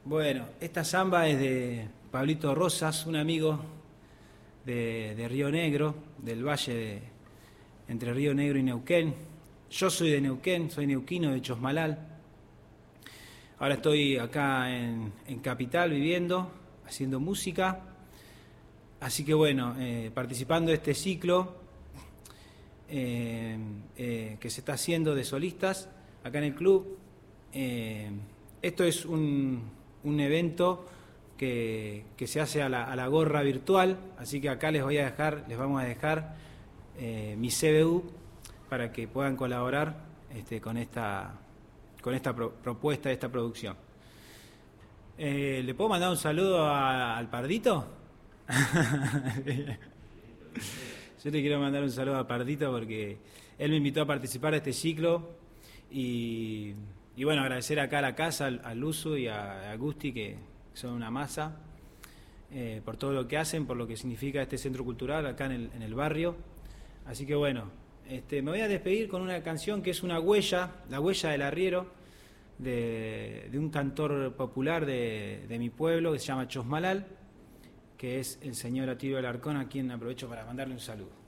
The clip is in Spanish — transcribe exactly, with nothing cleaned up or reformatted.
Bueno, esta samba es de Pablito Rosas, un amigo de, de Río Negro, del valle de, entre Río Negro y Neuquén. Yo soy de Neuquén, soy neuquino de Chosmalal. Ahora estoy acá en, en Capital viviendo, haciendo música. Así que bueno, eh, participando de este ciclo eh, eh, que se está haciendo de solistas acá en el club. Eh, esto es un, un evento que, que se hace a la, a la gorra virtual, así que acá les voy a dejar, les vamos a dejar eh, mi C B U para que puedan colaborar este, con esta, con esta pro, propuesta, esta producción. Eh, ¿Le puedo mandar un saludo a, al Pardito? Yo le quiero mandar un saludo a Pardito porque él me invitó a participar de este ciclo y, y bueno, agradecer acá a la casa, al, al Luzu y a, a Gusti, que son una masa, eh, por todo lo que hacen, por lo que significa este centro cultural acá en el, en el barrio. Así que bueno, este, me voy a despedir con una canción que es una huella, la huella del arriero, de, de un cantor popular de, de mi pueblo que se llama Chosmalal, que es el señor Atilio Alarcón, a quien aprovecho para mandarle un saludo.